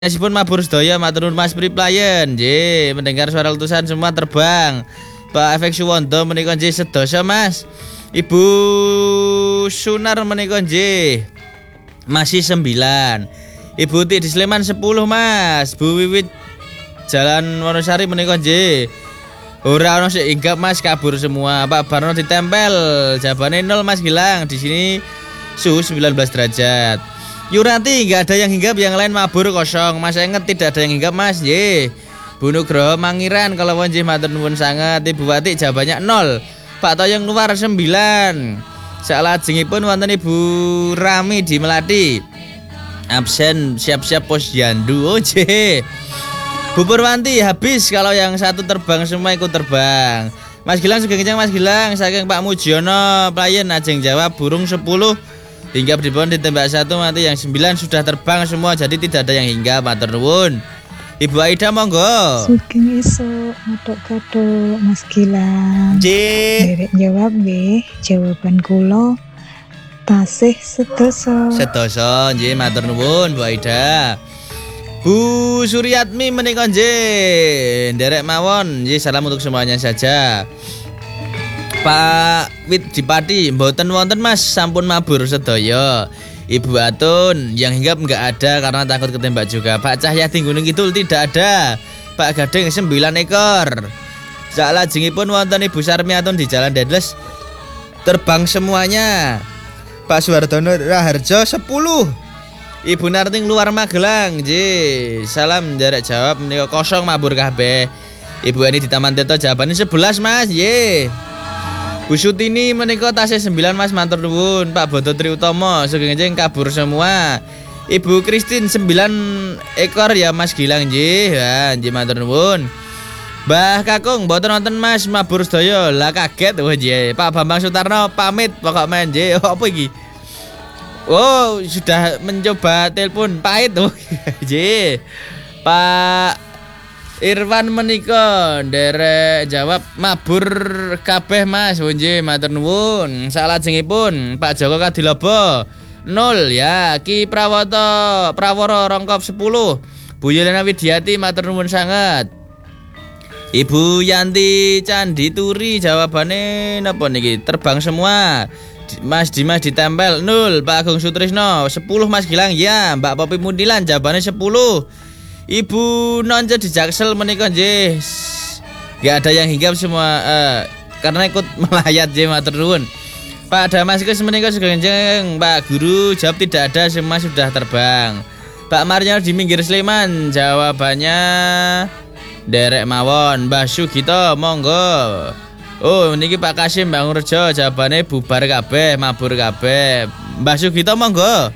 Meskipun mabur sedaya matur nuwun Mas Priplayen. Nggih, mendengar suara letusan semua terbang. Pak Efek Suwondo menika nggih sedasa Mas. Ibu Sunar menika nggih masih 9. Ibu Ti di Sleman 10 Mas. Bu Wiwit Jalan Wonosari menika nggih ora ono sik hinggap Mas, kabur semua. Pak Barno ditempel, jabane 0 Mas Gilang. Di sini suhu 19 derajat. Yuranti enggak ada yang hinggap, yang lain mabur kosong. Mas inget tidak ada yang hinggap Mas. Nggih. Bu Nugroho Mangiran kalau nggih matur nuwun sanget. Ibu Wati jawabannya 0. Pak Toyong luar 9. Salajengipun wonten Ibu Rami di Melati. Absen siap-siap posyandu. Oje. Bu Purwanti habis kalau yang satu terbang semua ikut terbang. Mas Gilang sugeng kencang Mas Gilang saking Pak Mujiono Playen ajeng jawab burung 10 hinggap di pohon ditembak 1 mati, yang 9 sudah terbang semua jadi tidak ada yang hinggap. Matur nuwun. Ibu Aida monggo. Sugeng esuk matuk-katuk Mas Gilang. Nggih. Derek jawab nggih. Jawaban kula tasih sedasa. Sedasa nggih matur nuwun Bu Aida. Bu Suryatmi menika nggih nderek mawon. Nggih salam untuk semuanya saja. Pak Wit Dipati mboten wonten Mas, sampun mabur sedaya. Ibu Atun yang hinggap enggak ada karena takut ketembak juga. Pak Cahyati Gunung Kidul tidak ada. Pak Gading 9 ekor. Salajengipun wonten Ibu Sarmi Atun di Jalan Dedles terbang semuanya. Pak Suwardono Raharjo 10. Ibu Narting luar Magelang. Nggih, salam jarak jawab menika kosong mabur kabeh. Ibu Eni di Taman Teto jawabannya 11 Mas. Nggih. Bu Sutini menika tasih 9 Mas matur nuwun. Pak Bodo Triutomo sugeng njeng kabur semua. Ibu Kristin 9 ekor ya Mas Gilang nggih. Ha nggih matur nuwun. Mbah Kakung mboten wonten Mas mabur sedaya. Lah kaget wah nggih. Pak Bambang Sutarno pamit pokok men nggih. Apa iki? Oh, sudah mencoba telepon pahit tuh. Nggih. Pak Irwan menika nderek jawab mabur kabeh Mas. Nggih matur nuwun. Salajengipun Pak Joko Kadilobo 0 ya. Ki Praworo Rongkop 10. Bu Yelena Widiati matur nuwun sanget. Ibu Yanti Candi Turi jawabane napa niki? Terbang semua. Mas Dimas ditempel 0. Pak Agung Sutrisno 10 Mas Gilang ya. Mbak Popi Mundilan jawabannya 10. Ibu Nonce di Jaksel menika nggih. Enggak ada yang hinggap semua karena ikut melayat nggih matur nuwun. Pak Damaskus menika sugeng njeng. Pak Guru jawab tidak ada, semua sudah terbang. Pak Mario di Minggir Sleman jawabannya derek mawon. Mbah Sugito monggo. Oh niki Pak Kasim Bangun Rejo jawabannya bubar kabeh, mabur kabeh. Mbah Sugito monggo.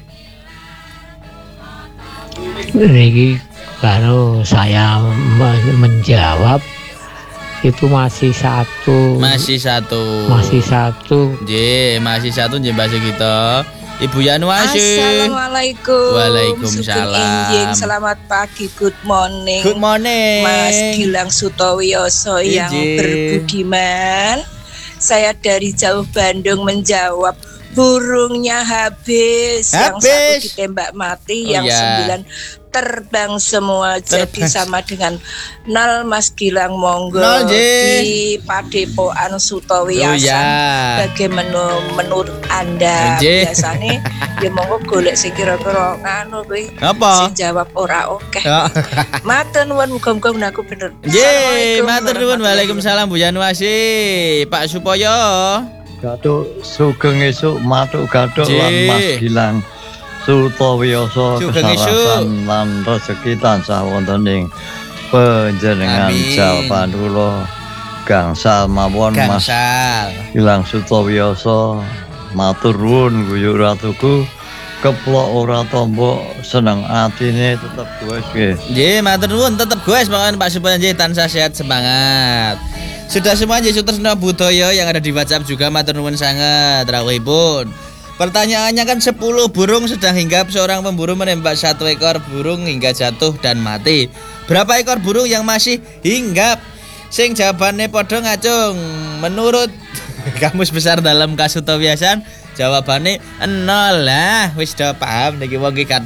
Niki kalau saya menjawab itu masih satu. Masih satu. Nggih, masih satu nggih Mbak Sugito. Ibu Yanuasi. Assalamualaikum. Waalaikumsalam. Selamat pagi, good morning. Good morning. Mas Gilang Sutowiyoso yang berbudiman. Saya dari jauh Bandung menjawab burungnya habis. Yang satu ditembak mati, yang 9 terbang semua. Jadi sama dengan 0 Mas Gilang monggo di Padepokan Sutowiyasan. Bagaimana menurut Anda? Biasanya ya monggo golek sing kira-kira nganu kuwi. Apa? Sing jawab ora oke. Matur nuwun muga-muga aku bener. Nggih, matur nuwun. Waalaikumsalam Bu Yanuasi. Pak Supoyo. Gatuk sugeng esuk matuk gatuk lan Mas Gilang Sutowiyoso kesarasan lan rezeki tansah wonten ing panjenengan jawaban kula gangsal mawon Mas Gilang Sutowiyoso. Matur nuwun guyu ratuku keplok ora tombo seneng atine tetep goes nggih. Nggih matur nuwun tetep goes mawon Pak Supoyo nggih tansah sehat semangat. Sudah semua Yesus Tresno Budoyo yang ada di WhatsApp juga matur nuwun sangat rawuhipun. Pertanyaannya kan 10 burung sedang hinggap, seorang pemburu menembak 1 ekor burung hingga jatuh dan mati. Berapa ekor burung yang masih hinggap? Sing jawabannya podo ngacung. Menurut Kamus Besar Dalam Kasutowiyasan jawabannya 0 lah. Wis do paham niki wong iki kata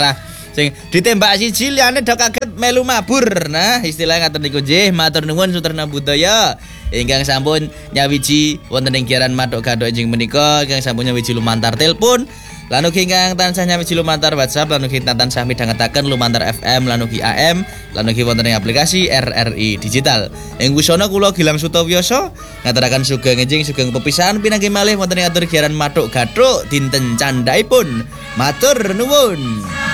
Sing ditembak siji liyane do kaget melu mabur. Nah, istilah ngaten niku nggih. Matur nuwun Sutrana Budaya ingkang sampun nyawiji wonten ing giaran Matuk Gaduk enjing menika, ingkang sampun nyawiji lumantar telepon, lan ugi ingkang tansah nyawiji lumantar WhatsApp, lan ugi tansah midhangetaken lumantar FM, lan ugi AM, lan ugi wonten ing aplikasi RRI Digital. Ing wusana kula Gilang Sutawiyasa ngaturaken sugeng enjing sugeng pepisahan pinanggi malih wonten ing atur giaran Matuk Gaduk dinten candhaipun. Matur nuwun.